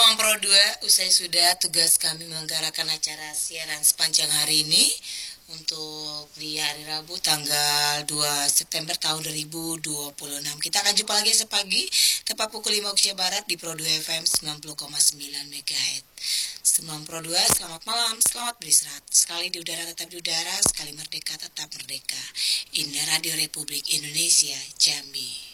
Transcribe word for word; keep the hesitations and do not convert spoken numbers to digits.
Semang Pro dua, usai sudah tugas kami menggalakan acara siaran sepanjang hari ini untuk di hari Rabu tanggal dua September tahun dua ribu dua puluh enam. Kita akan jumpa lagi sepagi tepat pukul lima waktu Barat di Pro dua F M sembilan puluh koma sembilan MHz. Semang Pro dua, selamat malam, selamat beristirahat. Sekali di udara tetap di udara, sekali merdeka tetap merdeka. Indah Radio Republik Indonesia, Jambi.